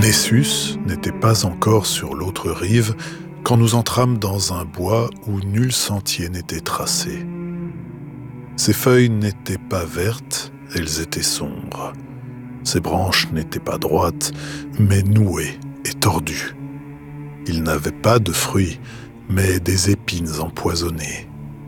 Nessus n'était pas encore sur l'autre rive quand nous entrâmes dans un bois où nul sentier n'était tracé. Ses feuilles n'étaient pas vertes, elles étaient sombres. Ses branches n'étaient pas droites, mais nouées et tordues. Il n'avait pas de fruits, mais des épines empoisonnées.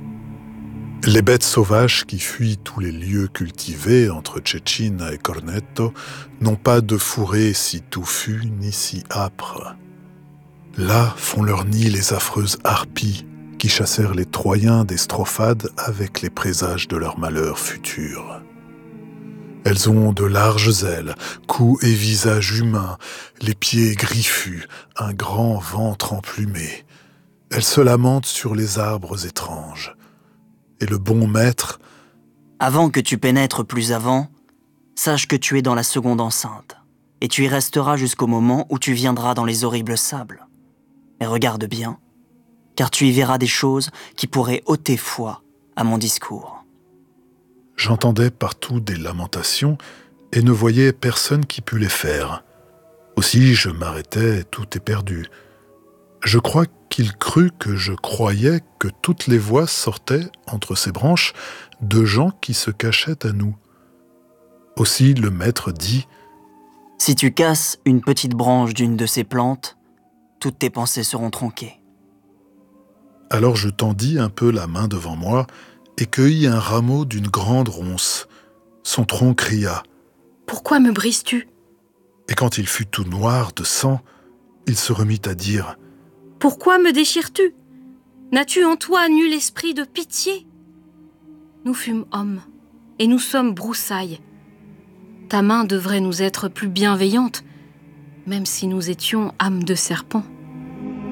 Les bêtes sauvages qui fuient tous les lieux cultivés entre Cecina et Cornetto n'ont pas de fourré si touffu ni si âpre. Là font leur nid les affreuses harpies qui chassèrent les Troyens des Strophades avec les présages de leur malheur futur. Elles ont de larges ailes, cou et visage humain, les pieds griffus, un grand ventre emplumé. Elles se lamentent sur les arbres étranges. Et le bon maître... Avant que tu pénètres plus avant, sache que tu es dans la seconde enceinte, et tu y resteras jusqu'au moment où tu viendras dans les horribles sables. Mais regarde bien, car tu y verras des choses qui pourraient ôter foi à mon discours. J'entendais partout des lamentations et ne voyais personne qui pût les faire. Aussi je m'arrêtais tout éperdu. Je crois qu'il crut que je croyais que toutes les voix sortaient, entre ces branches, de gens qui se cachaient à nous. Aussi le maître dit « Si tu casses une petite branche d'une de ces plantes, toutes tes pensées seront tronquées. » Alors je tendis un peu la main devant moi et cueillis un rameau d'une grande ronce. Son tronc cria « Pourquoi me brises-tu » Et quand il fut tout noir de sang, il se remit à dire « Pourquoi me déchires-tu ? N'as-tu en toi nul esprit de pitié ? Nous fûmes hommes, et nous sommes broussailles. Ta main devrait nous être plus bienveillante, même si nous étions âmes de serpent. »